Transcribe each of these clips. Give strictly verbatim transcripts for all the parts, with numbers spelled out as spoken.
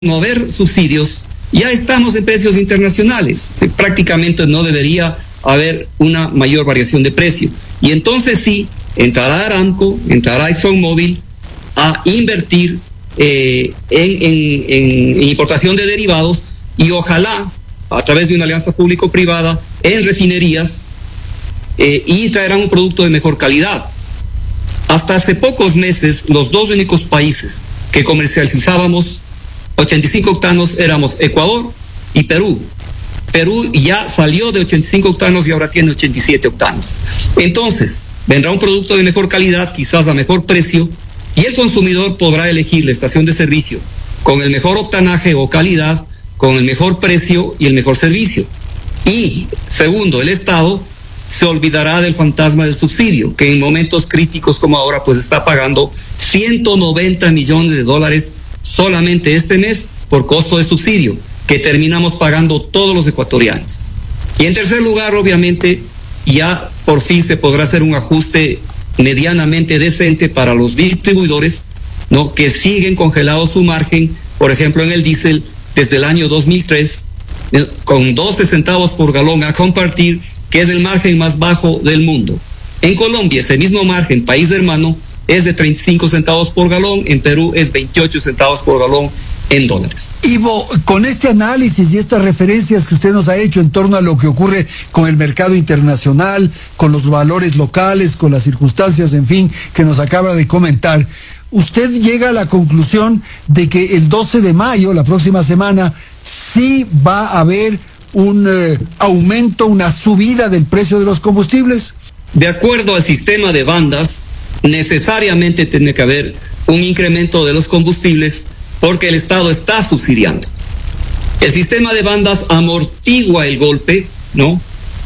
no haber subsidios, ya estamos en precios internacionales. Prácticamente no debería haber una mayor variación de precio. Y entonces sí, entrará Aramco, entrará ExxonMobil a invertir eh, en, en, en, en importación de derivados y ojalá a través de una alianza público-privada en refinerías eh, y traerán un producto de mejor calidad. Hasta hace pocos meses los dos únicos países que comercializábamos ochenta y cinco octanos éramos Ecuador y Perú. Perú ya salió de ochenta y cinco octanos y ahora tiene ochenta y siete octanos. Entonces, vendrá un producto de mejor calidad, quizás a mejor precio, y el consumidor podrá elegir la estación de servicio con el mejor octanaje o calidad, con el mejor precio y el mejor servicio. Y, segundo, el Estado se olvidará del fantasma del subsidio, que en momentos críticos como ahora, pues está pagando ciento noventa millones de dólares solamente este mes por costo de subsidio, que terminamos pagando todos los ecuatorianos. Y en tercer lugar, obviamente, ya por fin se podrá hacer un ajuste medianamente decente para los distribuidores, ¿no?, que siguen congelados su margen, por ejemplo, en el diésel desde el año dos mil tres, eh, con doce centavos por galón a compartir, que es el margen más bajo del mundo. En Colombia, este mismo margen, país hermano, es de treinta y cinco centavos por galón, en Perú es veintiocho centavos por galón en dólares. Ivo, con este análisis y estas referencias que usted nos ha hecho en torno a lo que ocurre con el mercado internacional, con los valores locales, con las circunstancias, en fin, que nos acaba de comentar, usted llega a la conclusión de que el doce de mayo, la próxima semana, sí va a haber un eh, aumento, una subida del precio de los combustibles. De acuerdo al sistema de bandas, necesariamente tiene que haber un incremento de los combustibles porque el Estado está subsidiando. El sistema de bandas amortigua el golpe, ¿no?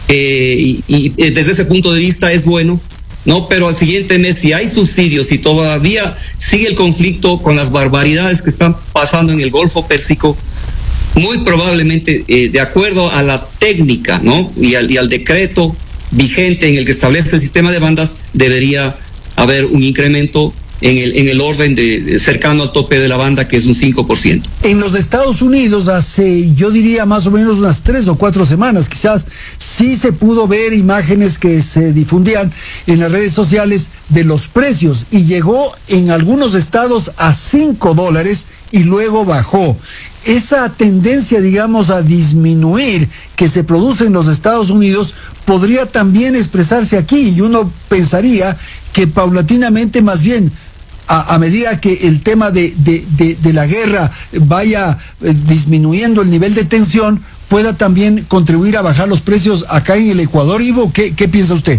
Eh, y, y desde ese punto de vista es bueno, ¿no? Pero al siguiente mes, si hay subsidios y todavía sigue el conflicto con las barbaridades que están pasando en el Golfo Pérsico, muy probablemente, eh, de acuerdo a la técnica, ¿no?, y al, y al decreto vigente en el que establece el sistema de bandas, debería haber un incremento en el, en el orden de, de cercano al tope de la banda, que es un cinco por ciento. En los Estados Unidos, hace, yo diría, más o menos unas tres o cuatro semanas, quizás, sí se pudo ver imágenes que se difundían en las redes sociales de los precios, y llegó en algunos estados a cinco dólares y luego bajó. Esa tendencia, digamos, a disminuir que se produce en los Estados Unidos podría también expresarse aquí, y uno pensaría que paulatinamente, más bien, a, a medida que el tema de, de, de, de la guerra vaya eh, disminuyendo el nivel de tensión, pueda también contribuir a bajar los precios acá en el Ecuador. Ivo, ¿qué, qué piensa usted?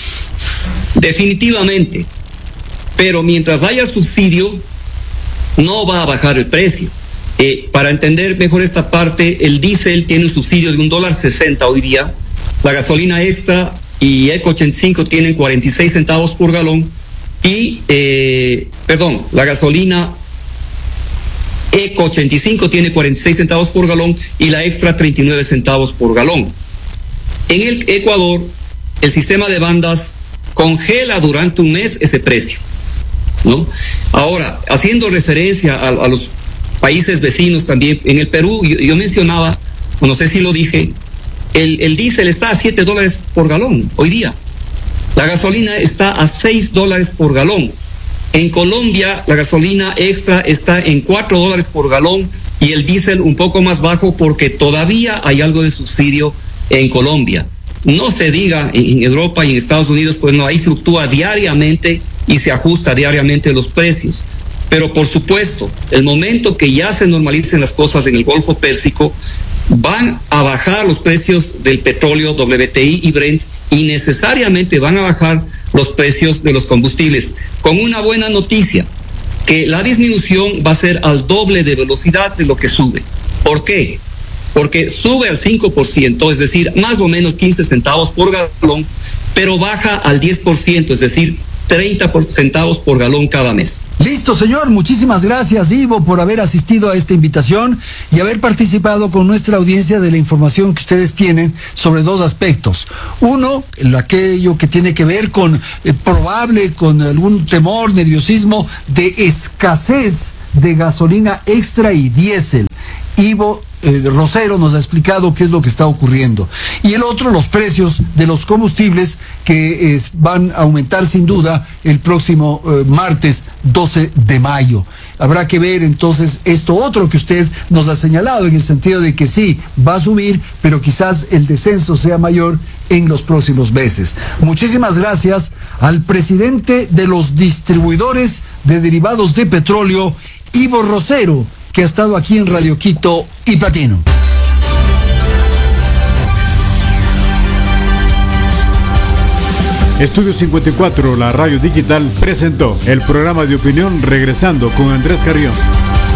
Definitivamente, pero mientras haya subsidio, no va a bajar el precio. Eh, para entender mejor esta parte, el diésel tiene un subsidio de un dólar sesenta hoy día, la gasolina extra y Eco ochenta y cinco tienen cuarenta y seis centavos por galón, y, eh, perdón, la gasolina Eco ochenta y cinco tiene cuarenta y seis centavos por galón y la extra treinta y nueve centavos por galón. En el Ecuador, el sistema de bandas congela durante un mes ese precio, ¿no? Ahora, haciendo referencia a, a los países vecinos también, en el Perú, yo, yo mencionaba, no sé si lo dije, el, el diésel está a siete dólares por galón hoy día. La gasolina está a seis dólares por galón. En Colombia, la gasolina extra está en cuatro dólares por galón y el diésel un poco más bajo porque todavía hay algo de subsidio en Colombia. No se diga en Europa y en Estados Unidos, pues no, ahí fluctúa diariamente y se ajusta diariamente los precios. Pero por supuesto, el momento que ya se normalicen las cosas en el Golfo Pérsico, van a bajar los precios del petróleo, W T I y Brent, y necesariamente van a bajar los precios de los combustibles, con una buena noticia, que la disminución va a ser al doble de velocidad de lo que sube. ¿Por qué? Porque sube al cinco por ciento, es decir, más o menos quince centavos por galón, pero baja al diez por ciento, es decir, treinta centavos por galón cada mes. Listo, señor. Muchísimas gracias, Ivo, por haber asistido a esta invitación y haber participado con nuestra audiencia de la información que ustedes tienen sobre dos aspectos. Uno, aquello que tiene que ver con eh, probable, con algún temor, nerviosismo de escasez de gasolina extra y diésel. Ivo eh, Rosero nos ha explicado qué es lo que está ocurriendo. Y el otro, los precios de los combustibles que eh, van a aumentar sin duda el próximo eh, martes doce de mayo. Habrá que ver entonces esto otro que usted nos ha señalado, en el sentido de que sí, va a subir, pero quizás el descenso sea mayor en los próximos meses. Muchísimas gracias al presidente de los distribuidores de derivados de petróleo, Ivo Rosero, que ha estado aquí en Radio Quito y Platino. Estudio cincuenta y cuatro, la radio digital, presentó el programa de opinión Regresando con Andrés Carrión.